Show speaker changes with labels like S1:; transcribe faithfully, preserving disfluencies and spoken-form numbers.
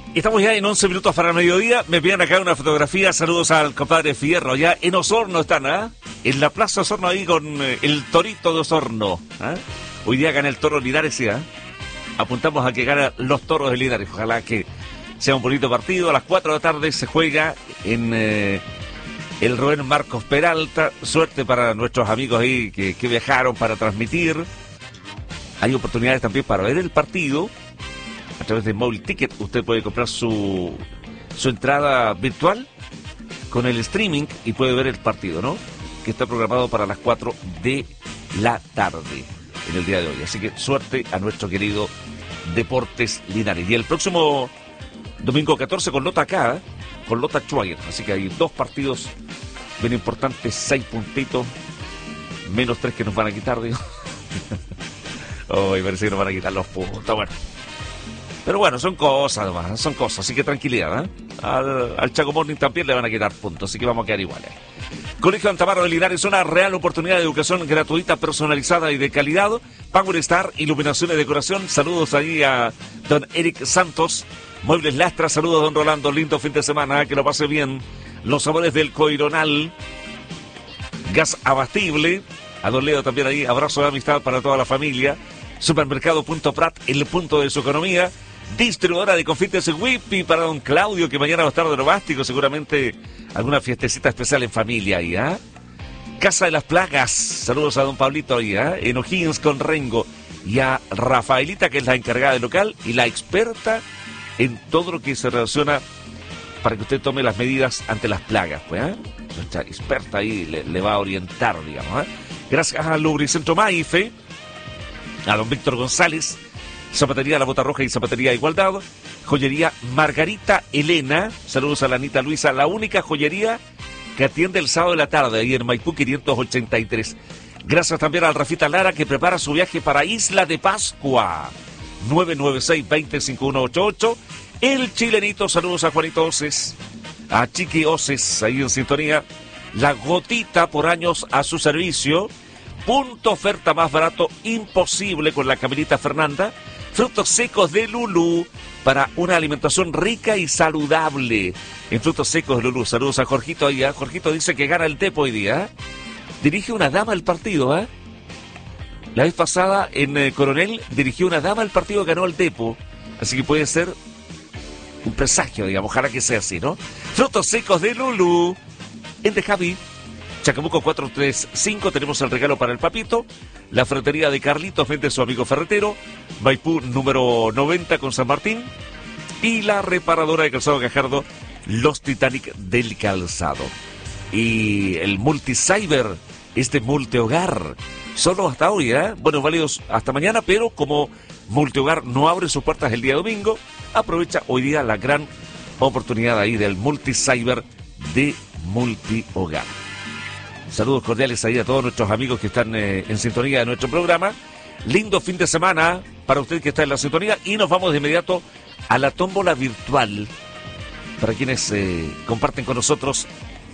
S1: Estamos ya en once minutos para el mediodía. Me piden acá una fotografía. Saludos al compadre Fierro. Ya en Osorno están, ¿ah? ¿eh? En la Plaza Osorno ahí con eh, el Torito de Osorno. ¿eh? Hoy día gana el Toro Linares, ¿sí? ¿eh? Apuntamos a que ganen los Toros de Linares. Ojalá que sea un bonito partido. A las cuatro de la tarde se juega en eh, el Rubén Marcos Peralta. Suerte para nuestros amigos ahí que, que viajaron para transmitir. Hay oportunidades también para ver el partido. A través de Mobile Ticket usted puede comprar su, su entrada virtual con el streaming y puede ver el partido, ¿no? Que está programado para las cuatro de la tarde en el día de hoy. Así que suerte a nuestro querido Deportes Linares. Y el próximo domingo catorce con Lota acá, ¿eh? Con Lota Schwager. Así que hay dos partidos bien importantes, seis puntitos, menos tres que nos van a quitar, digo. Hoy oh, parece que nos van a quitar los puntos. Bueno. Pero bueno, son cosas, además, son cosas, así que tranquilidad, ¿eh? Al, al Chaco Morning también le van a quitar puntos, así que vamos a quedar iguales. Colegio Antamaro de Linares, una real oportunidad de educación gratuita, personalizada y de calidad. Power Star, iluminación y decoración. Saludos ahí a don Eric Santos. Muebles Lastra, saludos a don Rolando. Lindo fin de semana, que lo pase bien. Los sabores del Coironal. Gas abastible. A don Leo también ahí, abrazo de amistad para toda la familia. Supermercado Punto Prat, el punto de su economía. Distribuidora de confites Whippy para don Claudio, que mañana va a estar de robástico, seguramente alguna fiestecita especial en familia ahí, ¿ah? ¿eh? Casa de las Plagas, saludos a don Pablito ahí, ¿ah? ¿eh? En O'Higgins con Rengo. Y a Rafaelita, que es la encargada del local y la experta en todo lo que se relaciona para que usted tome las medidas ante las plagas, pues, ¿eh? Nuestra experta ahí le, le va a orientar, digamos, ¿eh? Gracias a Lubricentro Maife, a don Víctor González, Zapatería La Bota Roja y Zapatería Igualdad, Joyería Margarita Elena, saludos a la Anita Luisa, la única joyería que atiende el sábado de la tarde, ahí en Maipú quinientos ochenta y tres. Gracias también al Rafita Lara, que prepara su viaje para Isla de Pascua, nueve nueve seis, dos cero, cinco uno ocho ocho. El Chilenito, saludos a Juanito Oces, a Chiqui Oces, ahí en sintonía. La Gotita, por años a su servicio. Punto oferta más barato imposible con la Camilita Fernanda. Frutos secos de Lulú para una alimentación rica y saludable. En Frutos secos de Lulú, saludos a Jorgito ahí, ¿eh? Jorgito dice que gana el Tepo hoy día, ¿eh? Dirige una dama el partido, ¿eh? La vez pasada en eh, Coronel dirigió una dama el partido, ganó el Tepo. Así que puede ser un presagio, digamos, ojalá que sea así, ¿no? Frutos secos de Lulú. En De Javi, Chacabuco cuatrocientos treinta y cinco, tenemos el regalo para el papito. La ferretería de Carlitos vende su amigo ferretero. Maipú número noventa con San Martín. Y la reparadora de calzado Gajardo, Los Titanic del Calzado. Y el Multicyber, este multihogar, solo hasta hoy, ¿eh? Bueno, válidos hasta mañana, pero como multihogar no abre sus puertas el día domingo, aprovecha hoy día la gran oportunidad ahí del Multicyber de Multihogar. Saludos cordiales ahí a todos nuestros amigos que están eh, en sintonía de nuestro programa. Lindo fin de semana para usted que está en la sintonía. Y nos vamos de inmediato a la tómbola virtual para quienes eh, comparten con nosotros